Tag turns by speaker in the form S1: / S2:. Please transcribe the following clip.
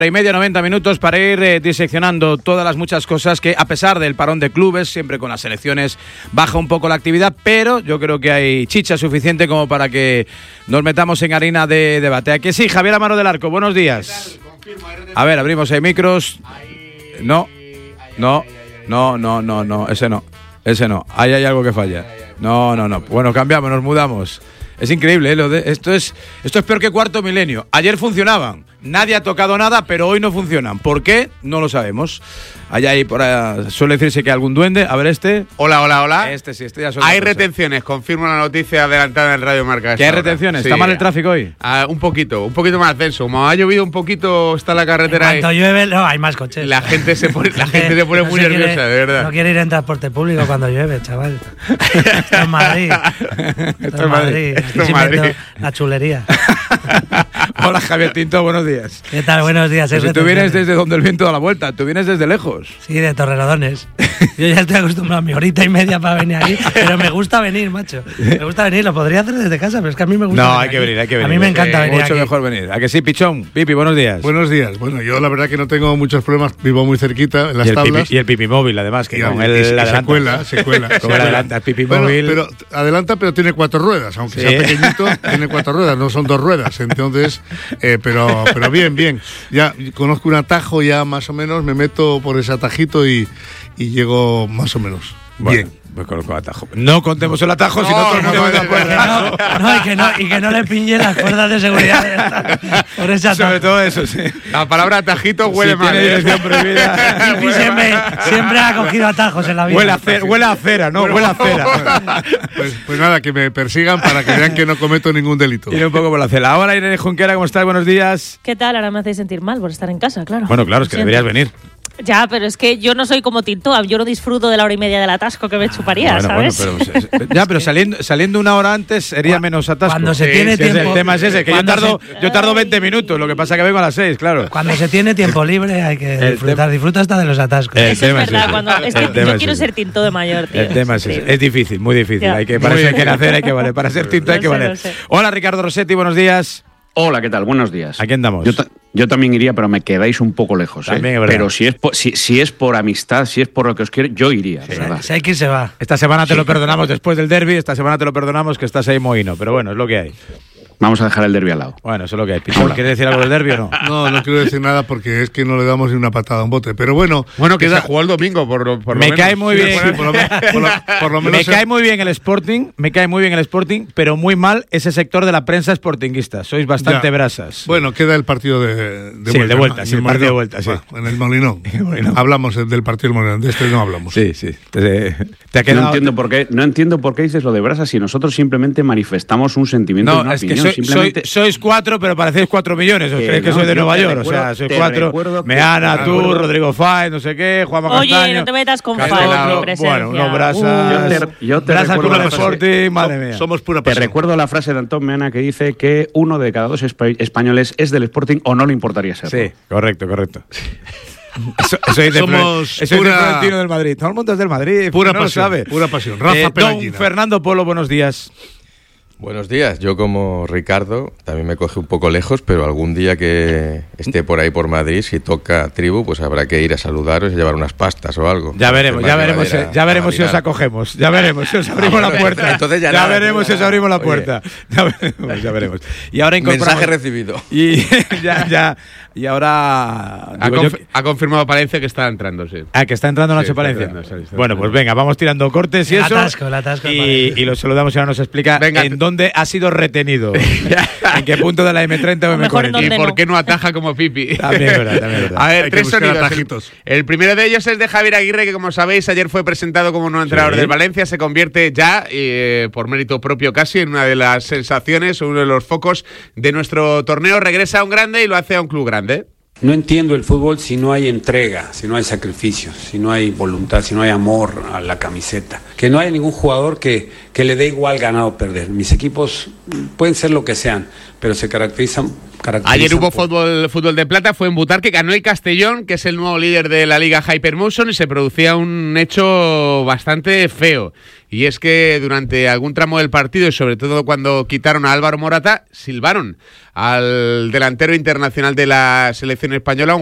S1: Y media, 90 minutos para ir diseccionando todas las muchas cosas que, a pesar del parón de clubes, siempre con las selecciones baja un poco la actividad, pero yo creo que hay chicha suficiente como para que nos metamos en harina de debate. ¿A que sí? Javier Amaro del Arco, buenos días. A ver, abrimos ahí micros. No, ese no. Ahí hay algo que falla. No. Bueno, cambiamos, nos mudamos. Es increíble, ¿eh? Esto es peor que Cuarto Milenio. Ayer funcionaban, nadie ha tocado nada, pero hoy no funcionan. ¿Por qué? No lo sabemos. Allá hay por ahí, suele decirse que hay algún duende. A ver este.
S2: Hola.
S1: Este ya
S2: hay retenciones, confirmo la noticia adelantada en Radio Marca.
S1: ¿Que hay retenciones? Sí. ¿Está mal el tráfico hoy?
S2: Un poquito más denso. Como ha llovido un poquito, está la carretera ahí.
S3: Cuando llueve, no, hay más coches.
S2: La gente se pone muy nerviosa, de verdad.
S3: No quiere ir en transporte público cuando llueve, chaval. Esto es Madrid. Esto es Madrid.
S2: Esto es Madrid.
S3: La chulería.
S1: Hola, Javier Tinto, buenos días.
S3: ¿Qué tal? Buenos días.
S1: Si tú vienes desde donde el viento da la vuelta, tú vienes desde lejos.
S3: Sí, de Torrelodones. Yo ya estoy acostumbrado a mi horita y media para venir aquí, pero me gusta venir, macho. Me gusta venir, lo podría hacer desde casa, pero es que a mí me gusta.
S1: No, hay que venir.
S3: A mí me encanta venir.
S1: Mucho mejor venir. ¿A que sí, Pichón? Pipi, buenos días.
S4: Buenos días. Bueno, yo la verdad que no tengo muchos problemas, vivo muy cerquita, en las tablas.
S1: Y el Pipi móvil, además, que con él
S4: se cuela.
S1: Con él adelanta, el Pipi móvil.
S4: Pero adelanta, pero tiene 4 ruedas, aunque sea pequeñito, tiene 4 ruedas, no son 2 ruedas. Entonces, pero bien. Ya conozco un atajo, ya más o menos, me meto por ese atajito y llego más o menos bien.
S1: Pues con atajo. No contemos el atajo, si no todo el mundo me da cuenta.
S3: Y que no le pille las cuerdas de seguridad. Por ese atajo.
S1: Sobre todo eso, sí.
S2: La palabra atajito huele mal.
S1: Tiene dirección prohibida.
S3: Y siempre ha cogido atajos en la vida.
S1: Huele a cera, ¿no? Huele a cera.
S4: Pues nada, que me persigan para que vean que no cometo ningún delito.
S1: Tiene un poco por la cera. Ahora, Irene Junquera, ¿cómo estás? Buenos días.
S5: ¿Qué tal? Ahora me hacéis sentir mal por estar en casa, claro.
S1: Bueno, claro, es que deberías venir.
S5: Ya, pero es que yo no soy como Tinto, yo no disfruto de la hora y media del atasco que me chuparía, ¿sabes?
S1: Pero saliendo una hora antes sería menos atasco.
S3: Cuando se tiene tiempo.
S1: El tema es ese, que yo tardo 20 minutos, lo que pasa que vengo a las 6, claro.
S3: Cuando se tiene tiempo libre hay que disfrutar. Disfruta hasta de los atascos.
S5: Eso es verdad. Es que yo quiero ser Tinto de mayor, tío.
S1: El tema es difícil, muy difícil. Para eso hay que nacer, hay que valer. Para ser Tinto hay que valer. Hola, Ricardo Rossetti, buenos días.
S6: Hola, ¿qué tal? Buenos días.
S1: Aquí andamos.
S6: Yo también iría, pero me quedáis un poco lejos.
S1: También,
S6: pero si es por amistad, si es por lo que os quiero, yo iría.
S3: Sí, si hay que se va.
S1: Esta semana te lo perdonamos después del derbi, esta semana te lo perdonamos que estás ahí mohino, pero bueno, es lo que hay.
S6: Vamos a dejar el derbi al lado.
S1: Bueno, eso es lo que hay. ¿Quieres decir algo del derbi o no?
S4: No quiero decir nada porque es que no le damos ni una patada a un bote. Pero bueno,
S2: que se jugó el domingo, por lo menos.
S1: Me cae muy bien.
S4: Sí, por lo menos.
S1: Me cae muy bien el Sporting, pero muy mal ese sector de la prensa sportinguista. Sois bastante brasas.
S4: Bueno, queda el partido de vuelta.
S1: Sí, el de vuelta, el partido de vuelta, sí.
S4: En el Molinón. Hablamos del partido del Molinón, de este no hablamos.
S1: Sí. ¿Te ha quedado?
S6: No entiendo por qué dices lo de brasas si nosotros simplemente manifestamos un sentimiento y una opinión.
S1: Sois 4, pero parecéis 4 millones. ¿Os creéis que soy de Nueva York? O sea, sois 4. Meana, tú, Rodrigo Fáez, no sé qué, Juanma Castaño.
S5: Oye, no te metas con Fáez.
S1: Bueno, unos brasas.
S6: Yo te
S1: brasas
S6: recuerdo
S1: con el Sporting, madre mía.
S4: Somos pura pasión.
S6: Te recuerdo la frase de Antón Meana que dice que 1 de cada 2 españoles es del Sporting o no le importaría serlo.
S1: Sí, correcto. Soy Florentino del Madrid. Todo el mundo es del Madrid.
S4: Pura
S1: pasión.
S4: Lo sabe. Pura pasión. Rafa Pelagina.
S1: Don Fernando Polo, buenos días.
S7: Buenos días, yo como Ricardo también me coge un poco lejos, pero algún día que esté por ahí por Madrid, si toca tribu, pues habrá que ir a saludaros y llevar unas pastas o algo.
S1: Ya veremos si os acogemos, ya veremos si os abrimos la puerta.
S7: Entonces
S1: ya veremos si os abrimos la puerta. Ya veremos. Y ahora
S7: mensaje recibido.
S1: Y ahora
S2: ha confirmado Palencia que está entrando, sí.
S1: Que está entrando Nacho Palencia. Bueno, pues venga, vamos tirando cortes y eso.
S3: El atasco
S1: y lo saludamos y ahora nos explica en dónde ha sido retenido. En qué punto de la M30 o M40.
S2: Y por qué no ataja como Pipi.
S1: También es verdad.
S2: A ver, 3 sonidos. El primero de ellos es de Javier Aguirre, que como sabéis ayer fue presentado como nuevo entrenador del Valencia. Se convierte ya, por mérito propio casi, en una de las sensaciones, uno de los focos de nuestro torneo. Regresa a un grande y lo hace a un club grande.
S8: No entiendo el fútbol si no hay entrega, si no hay sacrificio, si no hay voluntad, si no hay amor a la camiseta. Que no hay ningún jugador que le dé igual ganar o perder. Mis equipos pueden ser lo que sean, pero se caracterizan caracterizan.
S2: Ayer hubo fútbol de plata, fue en Butarque, ganó el Castellón, que es el nuevo líder de la Liga Hypermotion, y se producía un hecho bastante feo. Y es que durante algún tramo del partido, y sobre todo cuando quitaron a Álvaro Morata, silbaron al delantero internacional de la selección española,